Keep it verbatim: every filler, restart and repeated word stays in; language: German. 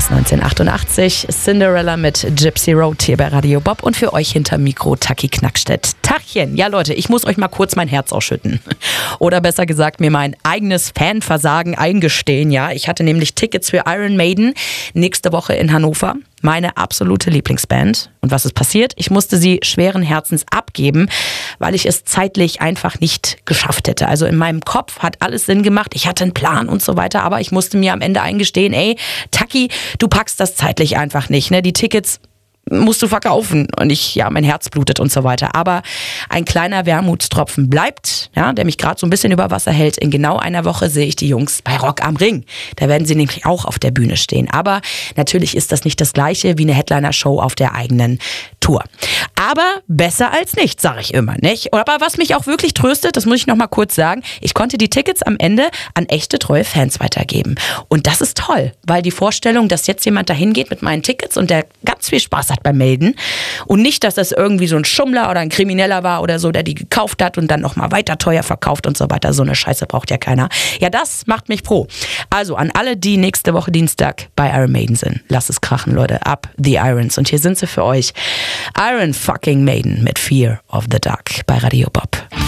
aus neunzehnhundertachtundachtzig. Cinderella mit Gypsy Road hier bei Radio Bob und für euch hinterm Mikro Taki Knackstedt. Tachchen, ja Leute, ich muss euch mal kurz mein Herz ausschütten. Oder besser gesagt, mir mein eigenes Fanversagen eingestehen. Ja, ich hatte nämlich Tickets für Iron Maiden nächste Woche in Hannover. Meine absolute Lieblingsband. Und was ist passiert? Ich musste sie schweren Herzens abgeben, weil ich es zeitlich einfach nicht geschafft hätte. Also in meinem Kopf hat alles Sinn gemacht. Ich hatte einen Plan und so weiter, aber ich musste mir am Ende eingestehen, ey, Taki, du packst das zeitlich einfach nicht. Ne? Die Tickets musst du verkaufen und ich, ja, mein Herz blutet und so weiter. Aber ein kleiner Wermutstropfen bleibt, ja, der mich gerade so ein bisschen über Wasser hält. In genau einer Woche sehe ich die Jungs bei Rock am Ring. Da werden sie nämlich auch auf der Bühne stehen. Aber natürlich ist das nicht das Gleiche wie eine Headliner-Show auf der eigenen Tour. Aber besser als nichts, sage ich immer, nicht? Aber was mich auch wirklich tröstet, das muss ich noch mal kurz sagen, ich konnte die Tickets am Ende an echte, treue Fans weitergeben. Und das ist toll, weil die Vorstellung, dass jetzt jemand dahin geht mit meinen Tickets und der ganz viel Spaß hat beim Melden und nicht, dass das irgendwie so ein Schummler oder ein Krimineller war oder so, der die gekauft hat und dann noch mal weiter teuer verkauft und so weiter. So eine Scheiße braucht ja keiner. Ja, das macht mich froh. Also an alle, die nächste Woche Dienstag bei Iron Maiden sind, lasst es krachen, Leute. Up the Irons. Und hier sind sie für euch. Iron fucking Maiden mit Fear of the Dark bei Radio Bob.